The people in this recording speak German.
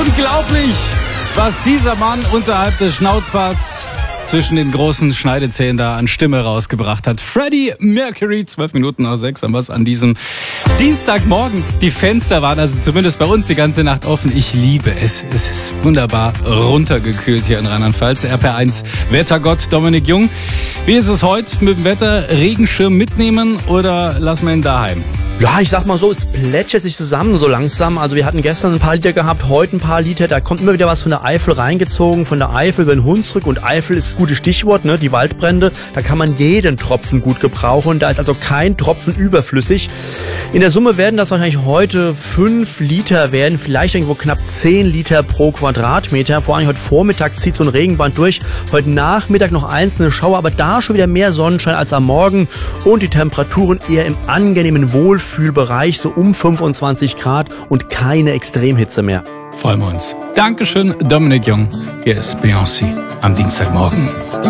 Unglaublich, was dieser Mann unterhalb des Schnauzbarts zwischen den großen Schneidezähnen da an Stimme rausgebracht hat. Freddie Mercury, 6:12 haben wir es an diesem Dienstagmorgen. Die Fenster waren also zumindest bei uns die ganze Nacht offen. Ich liebe es. Es ist wunderbar runtergekühlt hier in Rheinland-Pfalz. RPR1 Wettergott Dominik Jung. Wie ist es heute mit dem Wetter? Regenschirm mitnehmen oder lassen wir ihn daheim? Ja, ich sag mal so, es plätschert sich zusammen so langsam. Also wir hatten gestern ein paar Liter gehabt, heute ein paar Liter. Da kommt immer wieder was von der Eifel reingezogen, von der Eifel über den Hunsrück. Und Eifel ist das gute Stichwort, ne? Die Waldbrände. Da kann man jeden Tropfen gut gebrauchen. Da ist also kein Tropfen überflüssig. In der Summe werden das wahrscheinlich heute 5 Liter werden, vielleicht irgendwo knapp 10 Liter pro Quadratmeter. Vor allem heute Vormittag zieht so ein Regenband durch. Heute Nachmittag noch einzelne Schauer, aber da schon wieder mehr Sonnenschein als am Morgen. Und die Temperaturen eher im angenehmen Wohlfühlbereich, so um 25 Grad und keine Extremhitze mehr. Freuen wir uns. Dankeschön, Dominik Jung. Hier ist Beyoncé am Dienstagmorgen.